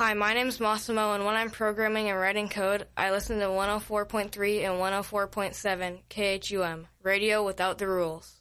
Hi, my name's Massimo, and when I'm programming and writing code, I listen to 104.3 and 104.7 KHUM, radio without the rules.